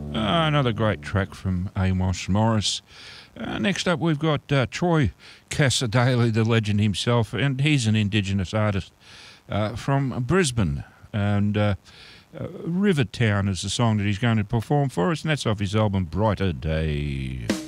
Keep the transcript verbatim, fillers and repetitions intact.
Uh, another great track from Amos Morris. Uh, next up, we've got uh, Troy Cassar-Daley, the legend himself, and he's an Indigenous artist uh, from Brisbane. And uh, uh, Rivertown is the song that he's going to perform for us, and that's off his album Brighter Day.